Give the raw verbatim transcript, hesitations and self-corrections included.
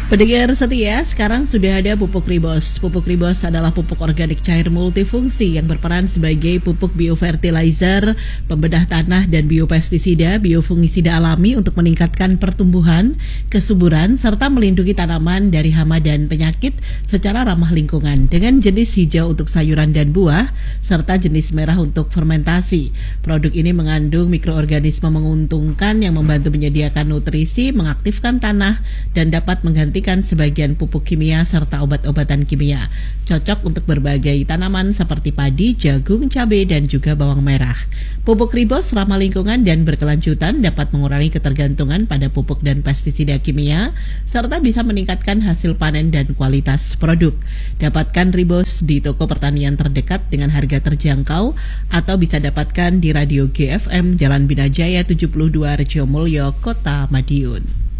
Pendengar setia, sekarang sudah ada pupuk Ribos. Pupuk Ribos adalah pupuk organik cair multifungsi yang berperan sebagai pupuk biofertilizer, pembedah tanah dan biopestisida, biofungisida alami untuk meningkatkan pertumbuhan, kesuburan, serta melindungi tanaman dari hama dan penyakit secara ramah lingkungan. Dengan jenis hijau untuk sayuran dan buah, serta jenis merah untuk fermentasi. Produk ini mengandung mikroorganisme menguntungkan yang membantu menyediakan nutrisi, mengaktifkan tanah, dan dapat mengganti sebagian pupuk kimia serta obat-obatan kimia. Cocok untuk berbagai tanaman seperti padi, jagung, cabai, dan juga bawang merah. Pupuk Ribos ramah lingkungan dan berkelanjutan, dapat mengurangi ketergantungan pada pupuk dan pestisida kimia, serta bisa meningkatkan hasil panen dan kualitas produk. Dapatkan Ribos di toko pertanian terdekat dengan harga terjangkau, atau bisa dapatkan di Radio G F M Jalan Binajaya tujuh puluh dua Rejo Mulyo, Kota Madiun.